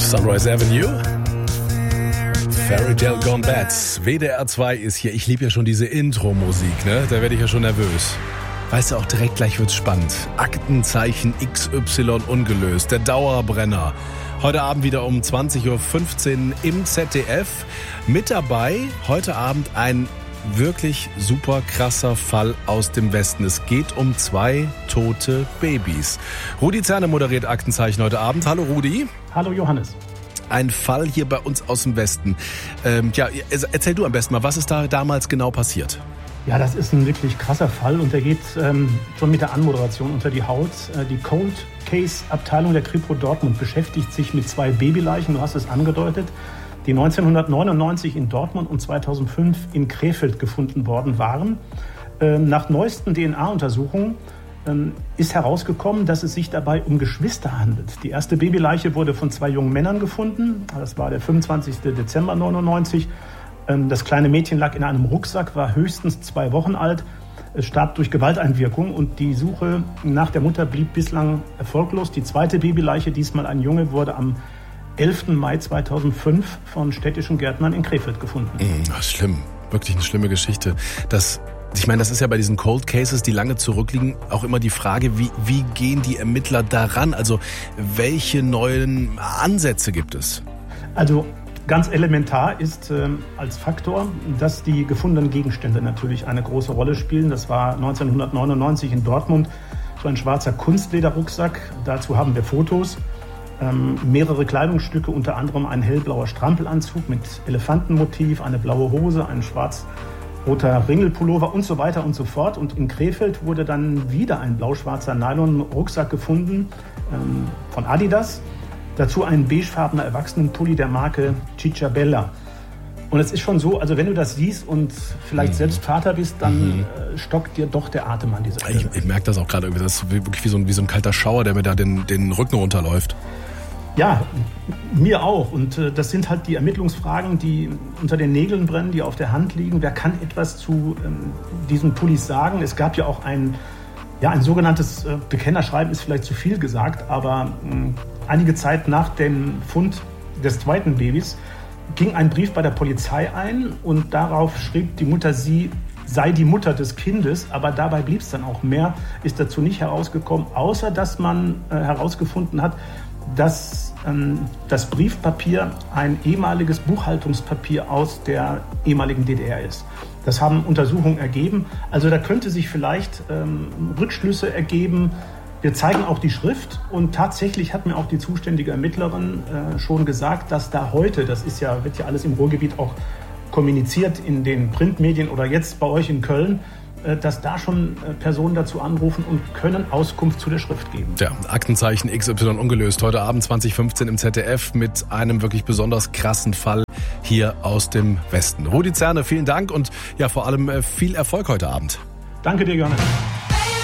Sunrise Avenue. Fairy Tale Gone Bad. WDR 2 ist hier. Ich liebe ja schon diese Intro-Musik, ne? Da werde ich ja schon nervös. Weißt du, auch direkt gleich wird's spannend. Aktenzeichen XY ungelöst. Der Dauerbrenner. Heute Abend wieder um 20.15 Uhr im ZDF. Mit dabei heute Abend ein wirklich super krasser Fall aus dem Westen. Es geht um 2 tote Babys. Rudi Zerne moderiert Aktenzeichen heute Abend. Hallo Rudi. Hallo Johannes. Ein Fall hier bei uns aus dem Westen. Erzähl du am besten mal, was ist da damals genau passiert? Ja, das ist ein wirklich krasser Fall und der geht schon mit der Anmoderation unter die Haut. Die Cold Case Abteilung der Kripo Dortmund beschäftigt sich mit 2 Babyleichen, du hast es angedeutet, die 1999 in Dortmund und 2005 in Krefeld gefunden worden waren. Nach neuesten DNA-Untersuchungen ist herausgekommen, dass es sich dabei um Geschwister handelt. Die erste Babyleiche wurde von 2 jungen Männern gefunden. Das war der 25. Dezember 1999. Das kleine Mädchen lag in einem Rucksack, war höchstens 2 Wochen alt. Es starb durch Gewalteinwirkung und die Suche nach der Mutter blieb bislang erfolglos. Die zweite Babyleiche, diesmal ein Junge, wurde am 11. Mai 2005 von städtischen Gärtnern in Krefeld gefunden. Schlimm, wirklich eine schlimme Geschichte. Das ist ja bei diesen Cold Cases, die lange zurückliegen, auch immer die Frage, wie gehen die Ermittler daran? Also welche neuen Ansätze gibt es? Also ganz elementar ist als Faktor, dass die gefundenen Gegenstände natürlich eine große Rolle spielen. Das war 1999 in Dortmund so ein schwarzer Kunstlederrucksack. Dazu haben wir Fotos. Mehrere Kleidungsstücke, unter anderem ein hellblauer Strampelanzug mit Elefantenmotiv, eine blaue Hose, ein schwarz-roter Ringelpullover und so weiter und so fort. Und in Krefeld wurde dann wieder ein blau-schwarzer Nylon-Rucksack gefunden von Adidas. Dazu ein beigefarbener Erwachsenenpulli der Marke Cicciabella. Und es ist schon so, also wenn du das siehst und vielleicht selbst Vater bist, dann stockt dir doch der Atem an dieser Stelle. Ich merke das auch gerade, das ist wirklich wie so ein kalter Schauer, der mir da den Rücken runterläuft. Ja, mir auch. Und das sind halt die Ermittlungsfragen, die unter den Nägeln brennen, die auf der Hand liegen. Wer kann etwas zu diesen Pullis sagen? Es gab ja auch ein sogenanntes Bekennerschreiben, ist vielleicht zu viel gesagt, aber einige Zeit nach dem Fund des zweiten Babys ging ein Brief bei der Polizei ein und darauf schrieb die Mutter, sie sei die Mutter des Kindes, aber dabei blieb es dann auch. Mehr ist dazu nicht herausgekommen, außer dass man herausgefunden hat, dass das Briefpapier ein ehemaliges Buchhaltungspapier aus der ehemaligen DDR ist. Das haben Untersuchungen ergeben. Also da könnte sich vielleicht Rückschlüsse ergeben. Wir zeigen auch die Schrift und tatsächlich hat mir auch die zuständige Ermittlerin schon gesagt, dass da heute, wird ja alles im Ruhrgebiet auch kommuniziert in den Printmedien oder jetzt bei euch in Köln, dass da schon Personen dazu anrufen und können Auskunft zu der Schrift geben. Ja, Aktenzeichen XY ungelöst. Heute Abend 2015 im ZDF mit einem wirklich besonders krassen Fall hier aus dem Westen. Rudi Zerne, vielen Dank und ja vor allem viel Erfolg heute Abend. Danke dir, Johannes.